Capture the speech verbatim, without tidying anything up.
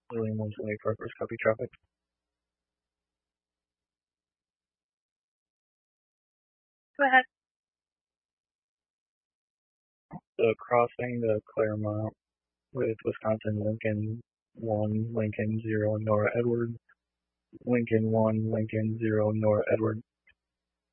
William one twenty-four, first copy traffic. Go ahead. The crossing the Claremont with Wisconsin Lincoln one, Lincoln zero, Nora Edward. Lincoln one, Lincoln zero, Nora Edward.